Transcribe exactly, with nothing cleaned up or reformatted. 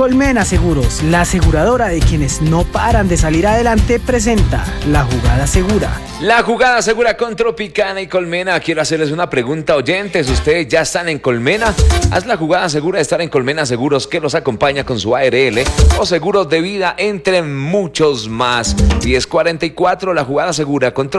Colmena Seguros, la aseguradora de quienes no paran de salir adelante, presenta La Jugada Segura. La Jugada Segura con Tropicana y Colmena. Quiero hacerles una pregunta, oyentes. ¿Ustedes ya están en Colmena? Haz la jugada segura de estar en Colmena Seguros, que los acompaña con su A R L o seguros de vida, entre muchos más. diez cuarenta y cuatro, La Jugada Segura con Tropicana.